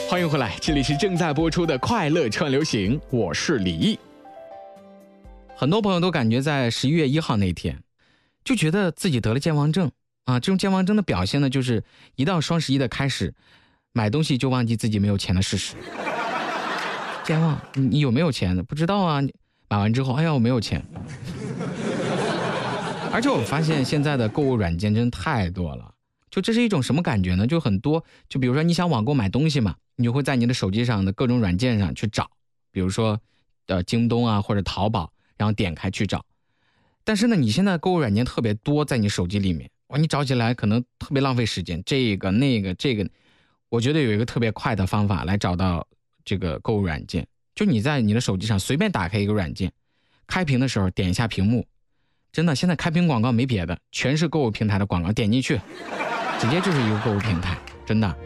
欢迎回来，这里是正在播出的快乐串流行，我是李毅。很多朋友都感觉在11月1号那天就觉得自己得了健忘症啊，这种健忘症的表现呢，就是一到双11的开始买东西就忘记自己没有钱的事实。健忘，你有没有钱？不知道啊，买完之后哎呀我没有钱。而且我发现现在的购物软件真太多了，就这是一种什么感觉呢？就很多，就比如说你想网购买东西嘛，你就会在你的手机上的各种软件上去找，比如说京东啊或者淘宝，然后点开去找。但是呢，你现在购物软件特别多，在你手机里面，哇，你找起来可能特别浪费时间，这个那个这个。我觉得有一个特别快的方法来找到这个购物软件，就你在你的手机上随便打开一个软件，开屏的时候点一下屏幕，真的现在开屏广告没别的，全是购物平台的广告，点进去直接就是一个购物平台，真的